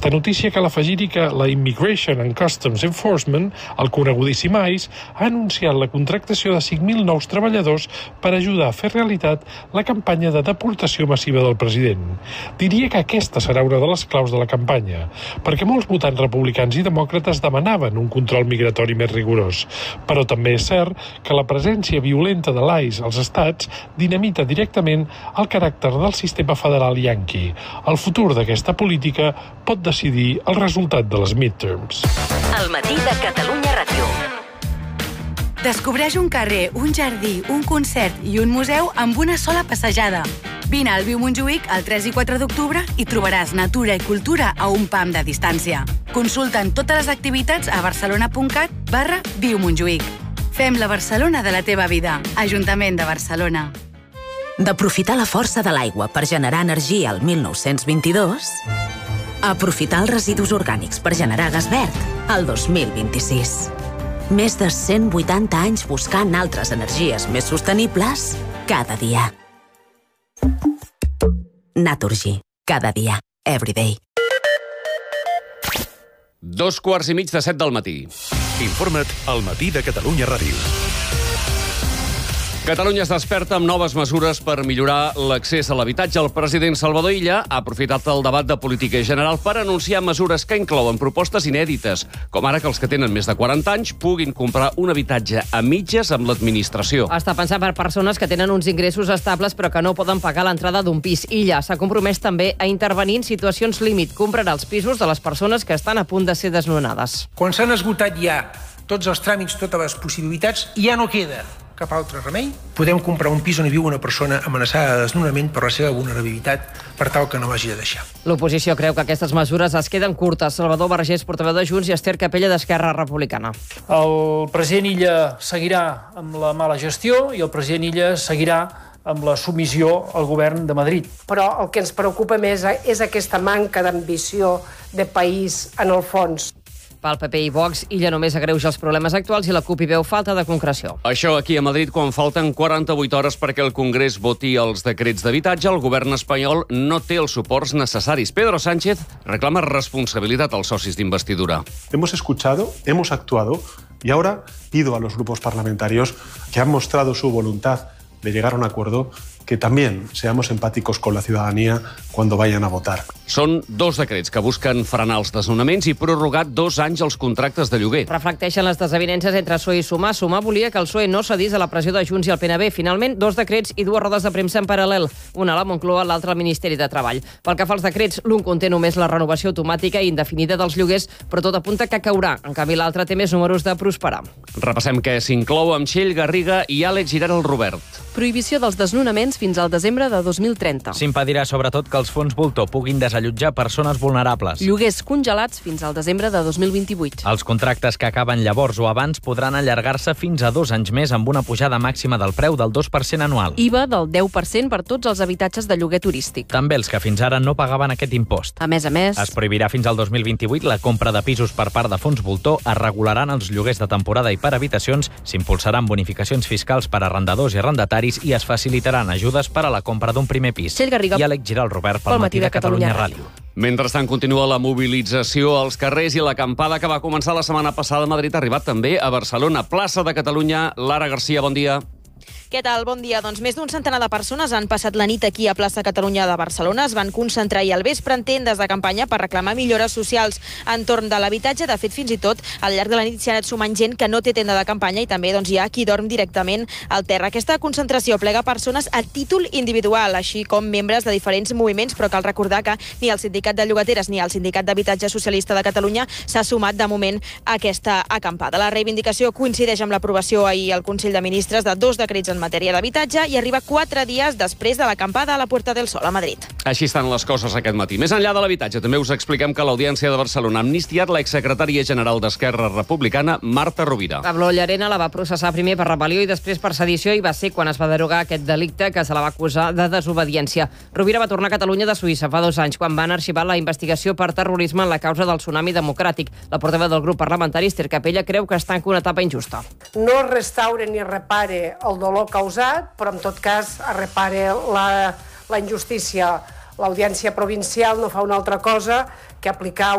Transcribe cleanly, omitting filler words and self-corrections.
La notícia cal afegir-hi que la Immigration and Customs Enforcement, el conegudíssim ICE, ha anunciat la contractació de 5.000 nous treballadors per ajudar a fer realitat la campanya de deportació massiva del president. Diria que aquesta serà una de les claus de la campanya, perquè molts votants republicans i demòcrates demanaven un control migratori més rigorós. Però també és cert que la presència violenta de l'ICE als estats dinamita directament el caràcter del sistema federal yanqui. El futur d'aquesta política pot decidir el resultat de les midterms. El matí de Catalunya Ràdio. Descobreix un carrer, un jardí, un concert i un museu amb una sola passejada. Vine al Viu Montjuïc el 3 i 4 d'octubre i trobaràs natura i cultura a un pam de distància. Consulta'n totes les activitats a barcelona.cat/Viu Montjuïc. Fem la Barcelona de la teva vida. Ajuntament de Barcelona. D'aprofitar la força de l'aigua per generar energia al 1922, a aprofitar els residus orgànics per generar gas verd al 2026. Més de 180 anys buscant altres energies més sostenibles cada dia. Naturgy. Cada dia. Everyday. 2:15 del matí. Informa't al Matí de Catalunya Ràdio. Catalunya es desperta amb noves mesures per millorar l'accés a l'habitatge. El president Salvador Illa ha aprofitat el debat de política general per anunciar mesures que inclouen propostes inèdites, com ara que els que tenen més de 40 anys puguin comprar un habitatge a mitges amb l'administració. Està pensat per persones que tenen uns ingressos estables però que no poden pagar l'entrada d'un pis. Illa s'ha compromès també a intervenir en situacions límit. Comprarà els pisos de les persones que estan a punt de ser desnonades. Quan s'han esgotat ja tots els tràmits, totes les possibilitats, ja no queda cap altre remei. Podem comprar un pis on hi viu una persona amenaçada de desnonament per la seva vulnerabilitat, per tal que no l'hagi de deixar. L'oposició creu que aquestes mesures es queden curtes. Salvador Vergés, portaveu de Junts, i Esther Capella, d'Esquerra Republicana. El president Illa seguirà amb la mala gestió i el president Illa seguirà amb la submissió al govern de Madrid. Però el que ens preocupa més és aquesta manca d'ambició de país en el fons. Pel PP i Vox, Illa només agreuja els problemes actuals i la CUP hi veu falta de concreció. Això aquí a Madrid, quan falten 48 hores perquè el Congrés voti els decrets d'habitatge, el govern espanyol no té els suports necessaris. Pedro Sánchez reclama responsabilitat als socis d'investidura. Hemos escuchado, hemos actuado y ahora pido a los grupos parlamentarios que han mostrado su voluntad de llegar a un acuerdo que también seamos empáticos con la ciudadanía cuando vayan a votar. Són dos decrets que busquen frenar els desnonaments i prorrogar 2 anys els contractes de lloguer. Reflecteixen les desavinences entre PSOE i Sumar. Sumar volia que el PSOE no cedís a la pressió de Junts i el PNB. Finalment, 2 decrets i 2 rodes de premsa en paral·lel. Una a la Moncloa, l'altra al Ministeri de Treball. Pel que fa als decrets, l'un conté només la renovació automàtica i indefinida dels lloguers, però tot apunta que caurà. En canvi, l'altre té més números de prosperar. Repassem què s'inclou amb Txell Garriga i Àlex Girar al Robert. Prohibició dels desnonaments fins al desembre de 2030. S'impedirà sobretot que els fons voltor puguin desallotjar persones vulnerables. Lloguers congelats fins al desembre de 2028. Els contractes que acaben llavors o abans podran allargar-se fins a 2 anys més amb una pujada màxima del preu del 2% anual. IVA del 10% per tots els habitatges de lloguer turístic. També els que fins ara no pagaven aquest impost. A més, es prohibirà fins al 2028 la compra de pisos per part de fons voltor, es regularan els lloguers de temporada i per habitacions, s'impulsaran bonificacions fiscals per a arrendadors i arrendataris i es facilitaran ajudes per a la compra d'un primer pis. Txell Garriga I Àlex Giral Robert pel Matí de Catalunya Ràdio. Mentrestant, continua la mobilització als carrers i l'acampada que va començar la setmana passada a Madrid ha arribat també a Barcelona. Plaça de Catalunya, Lara Garcia, bon dia. Què tal? Bon dia. Doncs més d'un centenar de persones han passat la nit aquí a Plaça Catalunya de Barcelona. Es van concentrar ahir al vespre en tendes de campanya per reclamar millores socials entorn de l'habitatge. De fet, fins i tot, al llarg de la nit s'hi ha anat sumant gent que no té tenda de campanya i també hi ha qui dorm directament al terra. Aquesta concentració plega persones a títol individual, així com membres de diferents moviments, però cal recordar que ni el Sindicat de Llogateres ni el Sindicat d'Habitatge Socialista de Catalunya s'ha sumat de moment a aquesta acampada. La reivindicació coincideix amb l'aprovació ahir al Consell de Ministres de 2 decrets en matèria d'habitatge i arriba 4 dies després de l'acampada a la Puerta del Sol a Madrid. Així estan les coses aquest matí. Més enllà de l'habitatge, també us expliquem que l'Audiència de Barcelona ha amnistiat l'exsecretària general d'Esquerra Republicana, Marta Rovira. Pablo Llarena la va processar primer per rebel·lió i després per sedició i va ser quan es va derogar aquest delicte que se la va acusar de desobediència. Rovira va tornar a Catalunya de Suïssa fa 2 anys quan van arxivar la investigació per terrorisme en la causa del tsunami democràtic. La portaveu del grup parlamentari, Esther Capella, creu que està en una etapa injusta. No es restaura ni repare el dolor causat, però en tot cas es repara la injustícia. L'Audiència Provincial no fa una altra cosa que aplicar